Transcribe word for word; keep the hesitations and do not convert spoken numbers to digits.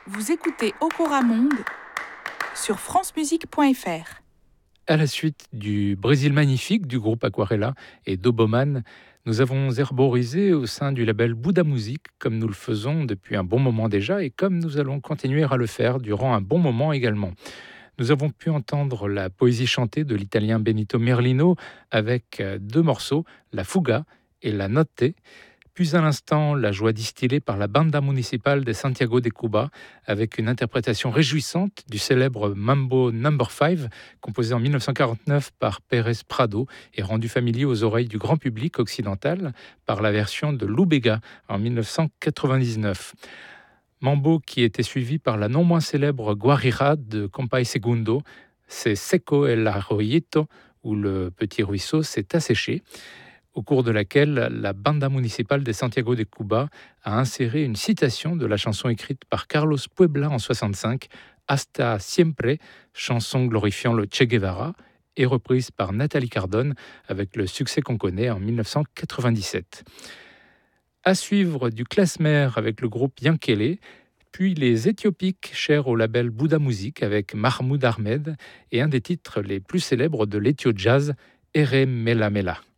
Vous écoutez Okora Monde sur francemusique point f r. À la suite du Brésil magnifique du groupe Aquarela et d'Oboman, nous avons herborisé au sein du label Bouddha Musique, comme nous le faisons depuis un bon moment déjà et comme nous allons continuer à le faire durant un bon moment également. Nous avons pu entendre la poésie chantée de l'italien Benito Merlino avec euh, deux morceaux, La Fuga et La Notte. Puis à l'instant, la joie distillée par la Banda Municipal de Santiago de Cuba, avec une interprétation réjouissante du célèbre Mambo Number cinq, composé en dix-neuf cent quarante-neuf par Pérez Prado et rendu familier aux oreilles du grand public occidental par la version de Lou Bega en dix-neuf cent quatre-vingt-dix-neuf. Mambo qui était suivi par la non moins célèbre Guarira de Compay Segundo, c'est Seco el Arroyito, où le petit ruisseau s'est asséché, au cours de laquelle la Banda Municipal de Santiago de Cuba a inséré une citation de la chanson écrite par Carlos Puebla en soixante-cinq, Hasta Siempre, chanson glorifiant le Che Guevara, et reprise par Nathalie Cardone avec le succès qu'on connaît en dix-neuf cent quatre-vingt-dix-sept. À suivre du klezmer avec le groupe Yankele, puis les Éthiopiques chers au label Bouddha Music avec Mahmoud Ahmed et un des titres les plus célèbres de l'Ethio Jazz, Ere Mela Mela.